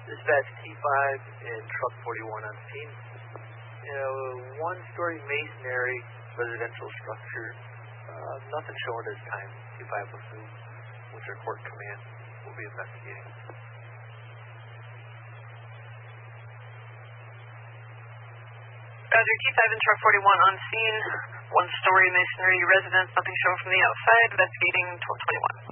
Dispatch T5 and Truck 41 on scene. One-story masonry residential structure. Nothing shown at this time. T5 will soon, which our court command will be investigating. Roger, T5 and Truck 41 on scene. One-story masonry residence, nothing shown from the outside. Investigating 1221.